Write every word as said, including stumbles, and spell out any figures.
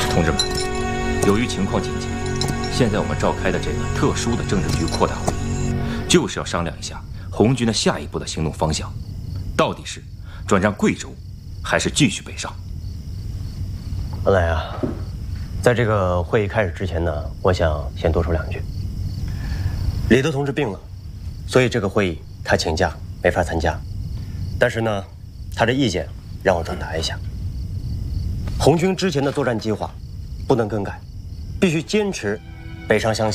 同志们，由于情况紧急，现在我们召开的这个特殊的政治局扩大会议，就是要商量一下红军的下一步的行动方向，到底是转战贵州，还是继续北上？ 恩来啊，在这个会议开始之前呢，我想先多说两句。李德同志病了，所以这个会议他请假没法参加。但是呢，他的意见让我转达一下。红军之前的作战计划不能更改，必须坚持北上向